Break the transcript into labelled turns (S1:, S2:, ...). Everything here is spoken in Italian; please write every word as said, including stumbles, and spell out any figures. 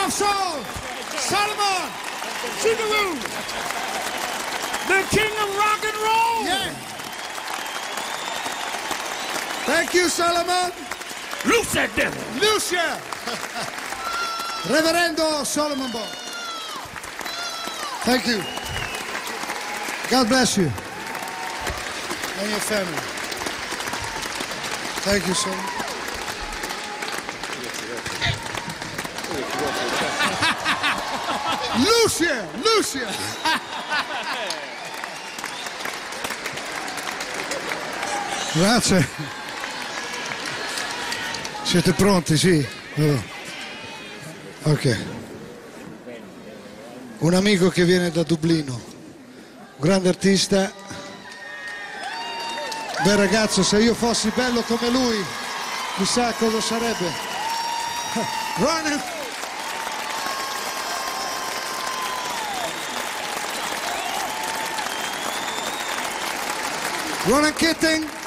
S1: of Soul, Solomon Shigaru, the king of rock and roll.
S2: Yeah. Thank you, Solomon.
S1: Loose that devil.
S2: Lucia. Reverendo Solomon Bo. Thank you. God bless you and your family. Thank you, son. Lucia, Lucia. Grazie. Siete pronti? Sì. Ok. Un amico che viene da Dublino, un grande artista. Beh ragazzo, se io fossi bello come lui, chissà cosa sarebbe. Ronan. Ronan Keating.